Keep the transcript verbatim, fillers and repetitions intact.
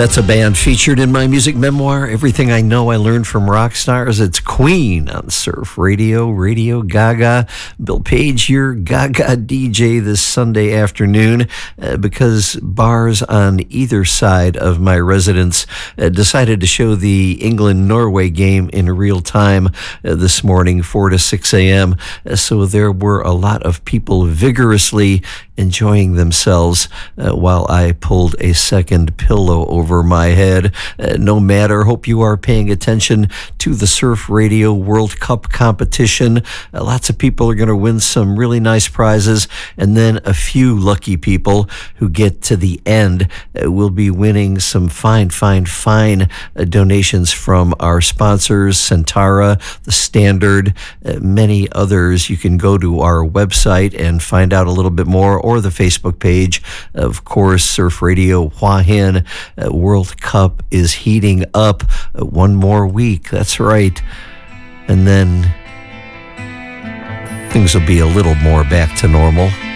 That's a band featured in my music memoir, Everything I Know I Learned from Rock Stars. It's Queen on Surf Radio, Radio Gaga. Bill Page, your Gaga D J this Sunday afternoon, uh, because bars on either side of my residence uh, decided to show the England-Norway game in real time uh, this morning, four to six a.m. Uh, so there were a lot of people vigorously enjoying themselves uh, while I pulled a second pillow over my head. Uh, no matter, hope you are paying attention to the Surf Radio World Cup competition. Uh, lots of people are going to win some really nice prizes, and then a few lucky people who get to the end uh, will be winning some fine, fine, fine uh, donations from our sponsors, Centara, The Standard, uh, many others. You can go to our website and find out a little bit more, or the Facebook page. Of course, Surf Radio Hua Hin. Uh, World Cup is heating up. Uh, one more week. That's right. And then things will be a little more back to normal.